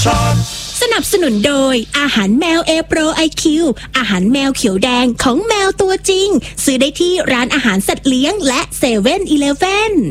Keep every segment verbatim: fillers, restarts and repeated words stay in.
สนับสนุนโดยอาหารแมวเอโปรไอคิวอาหารแมวเขียวแดงของแมวตัวจริงซื้อได้ที่ร้านอาหารสัตว์เลี้ยงและเซเว่นอีเลฟเว่น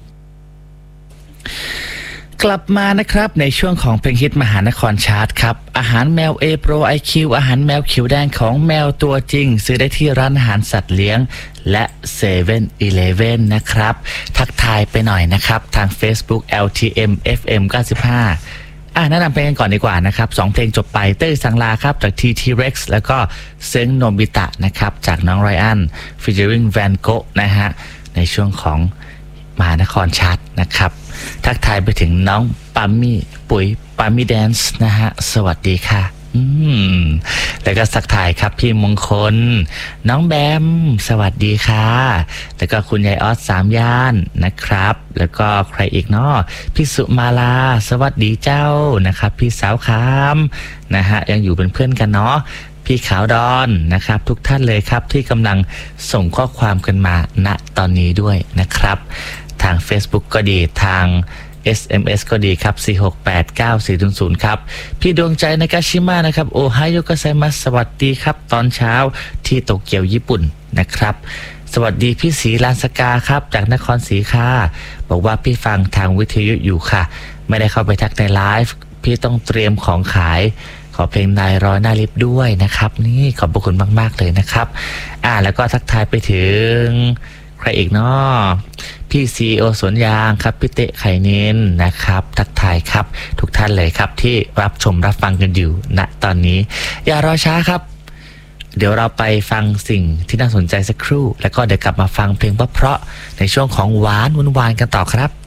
กลับมานะครับในช่วงของเพลงฮิตมหานครชาร์ตครับอาหารแมว A Pro ไอ คิว อาหารแมวเขียวแดงของแมวตัวจริงซื้อได้ที่ร้านอาหารสัตว์เลี้ยงและเซเว่นอีเลฟเว่นนะครับทักทายไปหน่อยนะครับทาง Facebook แอล ที เอ็ม เอฟ เอ็ม เก้าสิบห้าอ่ะแนะนำเพลงกันก่อนดีกว่านะครับสองเพลงจบไปเต้ยสังลาครับจาก ที ที Rex แล้วก็เซิงโนบิตะนะครับจากน้องไรอัน featuring Van Gogh นะฮะในช่วงของมหานครชาร์ตนะครับทักทายไปถึงน้องปามี่ปุ๋ยปามี่แดนซ์นะฮะสวัสดีค่ะอืมแล้วก็สักถ่ายครับพี่มงคลน้องแบมสวัสดีค่ะแล้วก็คุณยายออสสามย่านนะครับแล้วก็ใครอีกเนาะพี่สุมาลาสวัสดีเจ้านะครับพี่สาวคามนะฮะยังอยู่เป็นเพื่อนกันเนาะพี่ขาวดอนนะครับทุกท่านเลยครับที่กำลังส่งข้อความกันมาณตอนนี้ด้วยนะครับทาง Facebook ก็ดีทาง เอส เอ็ม เอส ก็ดีครับสี่ หก แปด เก้า สี่ ศูนย์ ศูนย์ครับพี่ดวงใจนากาชิมะนะครับโอไฮโอกัสไซมัสสวัสดีครับตอนเช้าที่โตเกียวญี่ปุ่นนะครับสวัสดีพี่ศรีลานสกาครับจากนครศรีค่ะบอกว่าพี่ฟังทางวิทยุอยู่ค่ะไม่ได้เข้าไปทักในไลฟ์พี่ต้องเตรียมของขายขอเพลงนายร้อยหน้าลิฟต์ด้วยนะครับนี่ขอบพระคุณมากๆเลยนะครับอ่าแล้วก็ทักทายไปถึงใครอีกเนาะพี่ซีโอสวนยางครับพี่เตะไข่เน้นนะครับทักทายครับทุกท่านเลยครับที่รับชมรับฟังกันอยู่ณตอนนี้อย่ารอช้าครับเดี๋ยวเราไปฟังสิ่งที่น่าสนใจสักครู่แล้วก็เดี๋ยวกลับมาฟังเพลงเพราะๆในช่วงของหวานวุ่นวานกันต่อครับ